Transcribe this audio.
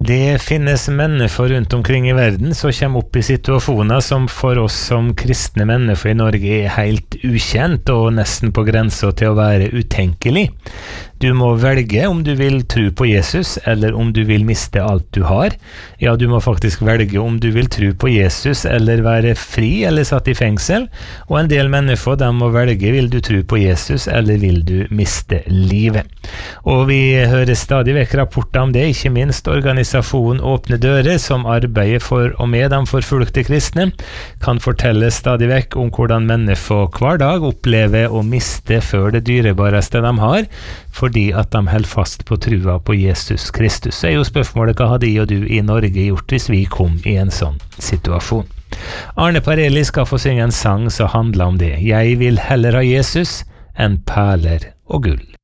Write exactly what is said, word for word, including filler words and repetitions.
Det finnes mennesker rundt omkring i verden som kommer opp i situasjoner som for oss som kristne mennesker i Norge er helt ukjent og nesten på grensen til å være utenkelig. Du må velge om du vil tro på Jesus eller om du vil miste alt du har. Ja, du må faktisk velge om du vil tro på Jesus eller være fri eller satt i fengsel. Og en del mennesker de må velge, vil du tro på Jesus eller vil du miste livet. Og vi hører stadig vekk rapporter om det, ikke minst organisasjonen Åpne Dører, som arbeider for og med de forfulgte kristne, kan fortelle stadig vekk om hvordan mennesker hver dag opplever å miste før det dyrebareste de har, fordi at de holder fast på trua på Jesus Kristus. Så er jo spørsmålet, hva hadde jeg og du i Norge gjort hvis vi kom i en sånn situasjon? Arne Parelli skal få synge en sang som handler om det. Jeg vil heller ha Jesus enn perler og gull.